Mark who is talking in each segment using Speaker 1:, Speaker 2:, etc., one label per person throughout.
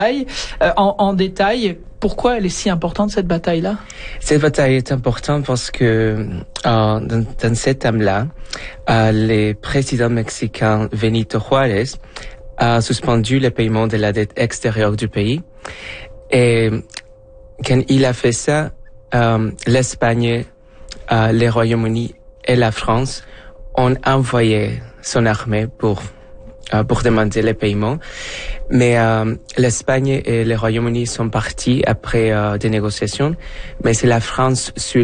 Speaker 1: En détail, pourquoi elle est si importante, cette bataille-là?
Speaker 2: Cette bataille est importante parce que dans cet thème-là, le président mexicain Benito Juárez a suspendu le paiement de la dette extérieure du pays. Et quand il a fait ça, l'Espagne, le Royaume-Uni et la France ont envoyé son armée pour demander les paiements. Mais l'Espagne et le Royaume-Uni sont partis après des négociations. Mais c'est la France sur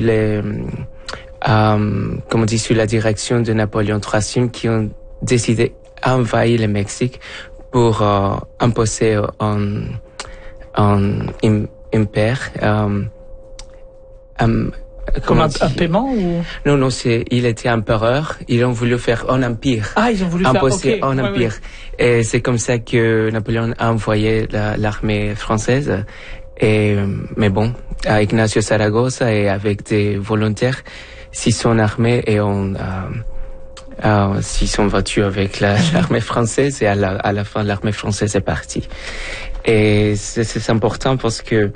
Speaker 2: sur la direction de Napoléon III qui ont décidé d'envahir le Mexique pour imposer un impère.
Speaker 1: Comme un paiement ou?
Speaker 2: Non, il était empereur. Ils ont voulu faire un empire.
Speaker 1: Ah, ils ont voulu
Speaker 2: imposer un empire. Ouais. Et c'est comme ça que Napoléon a envoyé l'armée française. Mais bon, à Ignacio Zaragoza et avec des volontaires, s'ils sont armés et s'ils sont battus avec l'armée française, et à la fin, l'armée française est partie. Et c'est important parce que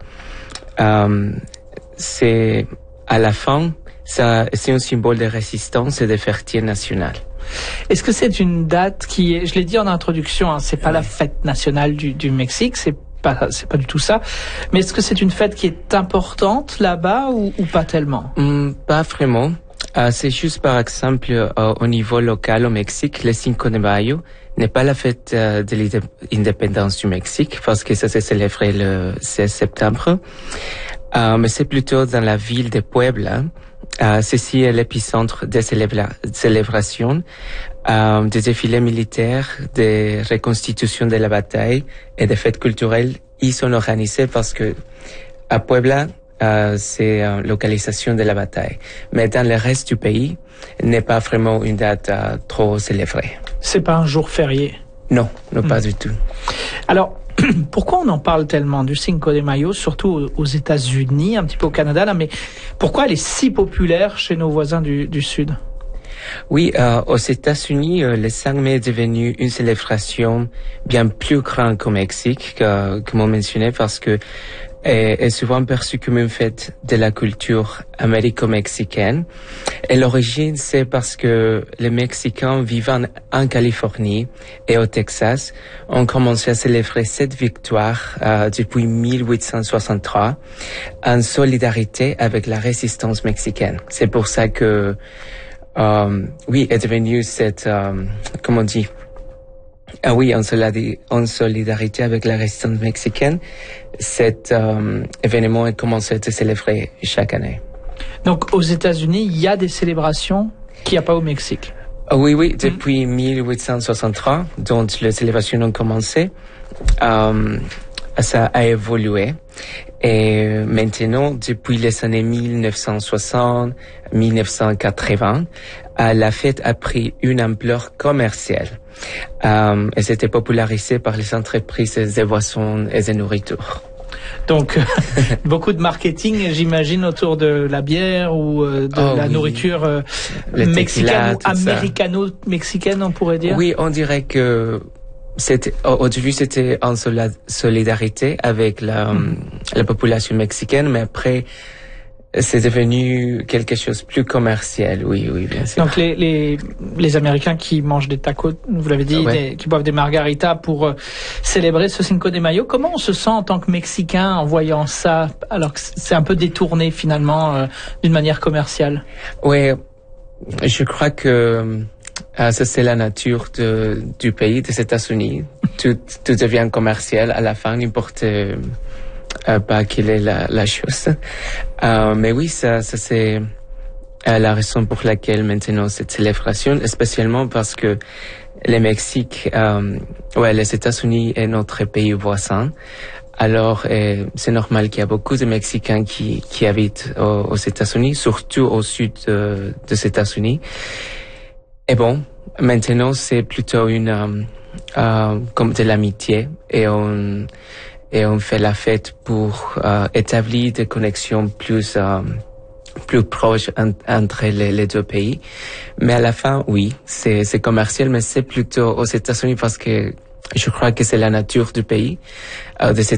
Speaker 2: c'est à la fin, c'est un symbole de résistance et de fierté nationale.
Speaker 1: Est-ce que c'est une date qui est, je l'ai dit en introduction, c'est pas la fête nationale du Mexique, c'est pas du tout ça. Mais est-ce que c'est une fête qui est importante là-bas ou pas tellement?
Speaker 2: Pas vraiment. C'est juste par exemple au niveau local au Mexique, le Cinco de Mayo n'est pas la fête de l'indépendance du Mexique parce que ça s'est célébré le 16 septembre. Mais c'est plutôt dans la ville de Puebla. Ceci est l'épicentre des célébrations, des défilés militaires, des reconstitutions de la bataille et des fêtes culturelles. Ils sont organisés parce que à Puebla, c'est localisation de la bataille. Mais dans le reste du pays, n'est pas vraiment une date trop célébrée.
Speaker 1: C'est pas un jour férié?
Speaker 2: Non, pas du tout.
Speaker 1: Alors, pourquoi on en parle tellement du Cinco de Mayo, surtout aux États-Unis, un petit peu au Canada, là, mais pourquoi elle est si populaire chez nos voisins du Sud?
Speaker 2: Oui, aux États-Unis, le 5 mai est devenu une célébration bien plus grande qu'au Mexique, comme on mentionnait, parce que est souvent perçue comme une fête de la culture américo-mexicaine. Et l'origine, c'est parce que les Mexicains vivant en Californie et au Texas ont commencé à célébrer cette victoire depuis 1863 en solidarité avec la résistance mexicaine. C'est pour ça que, est devenue cette, en solidarité avec la résistance mexicaine, cet événement a commencé à être célébré chaque année.
Speaker 1: Donc aux États-Unis, il y a des célébrations qu'il n'y a pas au Mexique?
Speaker 2: Oui, depuis 1863, donc les célébrations ont commencé. Ça a évolué. Et maintenant, depuis les années 1960, 1980, la fête a pris une ampleur commerciale. Et c'était popularisé par les entreprises de boissons et de nourriture.
Speaker 1: Donc, beaucoup de marketing, j'imagine, autour de la bière ou la nourriture mexicaine ou américano-mexicaine, on pourrait dire?
Speaker 2: Oui, on dirait que au début, c'était en solidarité avec la population mexicaine, mais après, c'est devenu quelque chose de plus commercial, oui, bien sûr.
Speaker 1: Donc les Américains qui mangent des tacos, vous l'avez dit, qui boivent des margaritas pour célébrer ce Cinco de Mayo. Comment on se sent en tant que Mexicain en voyant ça, alors que c'est un peu détourné finalement d'une manière commerciale? Oui,
Speaker 2: je crois que ça c'est la nature du pays, des États-Unis. Tout devient commercial à la fin, n'importe pas quelle est la chose. Mais oui, ça c'est la raison pour laquelle maintenant cette célébration, spécialement parce que le Mexique, les États-Unis est notre pays voisin. Alors, c'est normal qu'il y a beaucoup de Mexicains qui habitent aux États-Unis, surtout au sud des États-Unis. Et bon, maintenant c'est plutôt comme de l'amitié et on fait la fête pour établir des connexions plus proches entre les deux pays. Mais à la fin, oui, c'est commercial, mais c'est plutôt aux États-Unis parce que je crois que c'est la nature du pays, de